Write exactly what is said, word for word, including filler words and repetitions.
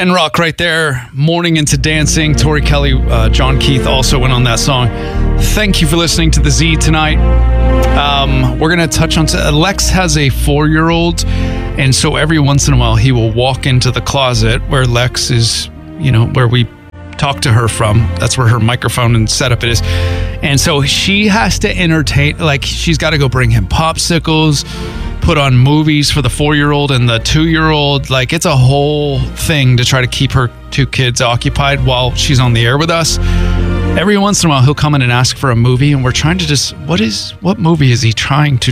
Ken Rock right there, Morning into Dancing. Tori Kelly, uh, John Keith also went on that song. Thank you for listening to The Z tonight. Um, we're going to touch on... T- Lex has a four-year-old, and so every once in a while he will walk into the closet where Lex is, you know, where we talk to her from. That's where her microphone and setup is. And so she has to entertain, like she's got to go bring him popsicles, put on movies for the four-year-old and the two-year-old. Like, it's a whole thing to try to keep her two kids occupied while she's on the air with us. Every once in a while, he'll come in and ask for a movie, and we're trying to just, what is, what movie is he trying to